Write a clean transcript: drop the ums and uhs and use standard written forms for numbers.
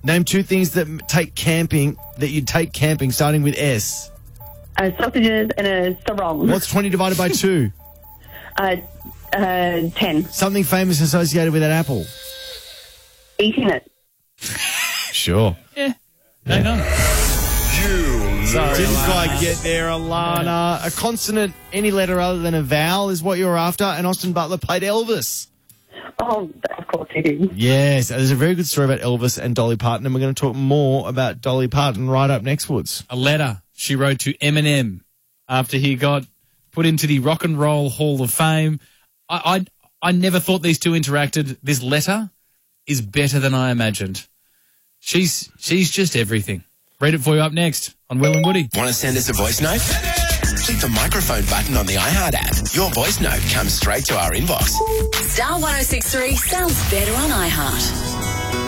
Name 2 things that you'd take camping, starting with S. Sausages and a sarong. What's 20 divided by 2? 10. Something famous associated with an apple. Eating it. Sure. Yeah. Hang on. Didn't quite get there, Alana. A consonant, any letter other than a vowel is what you're after, and Austin Butler played Elvis. Oh, of course he did. Yes, there's a very good story about Elvis and Dolly Parton, and we're going to talk more about Dolly Parton right up next, Woods. A letter she wrote to Eminem after he got put into the Rock and Roll Hall of Fame. I never thought these two interacted. This letter is better than I imagined. She's just everything. Read it for you up next on Will and Woody. Want to send us a voice note? Click the microphone button on the iHeart app. Your voice note comes straight to our inbox. Star 106.3 sounds better on iHeart.